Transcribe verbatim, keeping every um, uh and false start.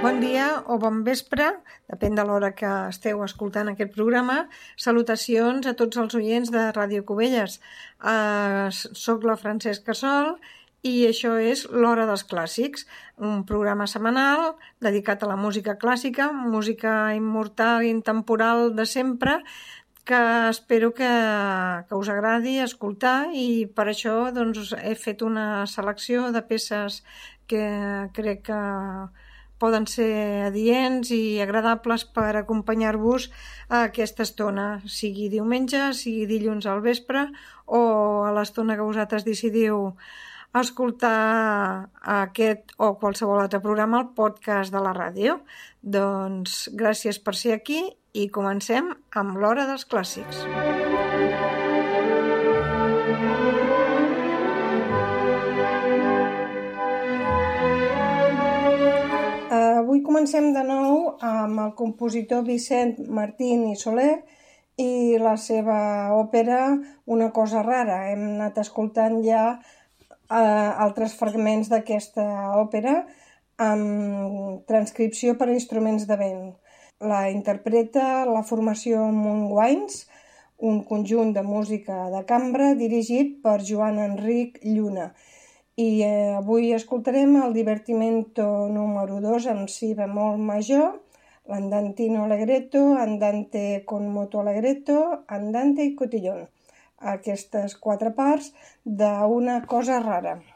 Bon dia o bon vespre, depèn de l'hora que esteu escoltant aquest programa. Salutacions a tots els oients de Ràdio Cubelles. Uh, soc la Francesca Sol i això és l'Hora dels Clàssics, un programa setmanal dedicat a la música clàssica, música immortal i intemporal de sempre, que espero que, que us agradi escoltar, i per això doncs, he fet una selecció de peces que crec que poden ser adients i agradables per acompanyar-vos a aquesta estona, sigui diumenge, sigui dilluns al vespre o a l'estona que vosaltres decidiu escoltar aquest o qualsevol altre programa al podcast de la ràdio. Doncs gràcies per ser aquí i comencem amb l'Hora dels Clàssics. Avui comencem de nou amb el compositor Vicent Martín i Soler i la seva òpera Una cosa rara. Hem anat escoltant ja eh, altres fragments d'aquesta òpera amb transcripció per a instruments de vent. La interpreta la formació Montguains, un conjunt de música de cambra dirigit per Joan Enric Lluna. I eh, avui escoltarem el divertimento número dos amb si bemol major, l'andantino allegretto, andante con moto allegretto, andante i cotillon. Aquestes quatre parts d'Una cosa rara.